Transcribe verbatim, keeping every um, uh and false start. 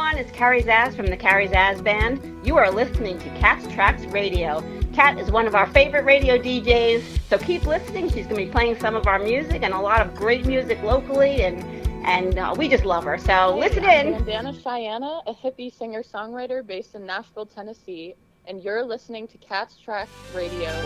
everyone. It's Carrie Zaz from the Carrie Zaz Band. You are listening to Cat's Tracks Radio. Cat is one of our favorite radio D Js, so keep listening. She's going to be playing some of our music and a lot of great music locally, and and uh, we just love her. So hey, listen I'm in. Bandana Cheyenne, a hippie singer-songwriter based in Nashville, Tennessee, and you're listening to Cat's Tracks Radio.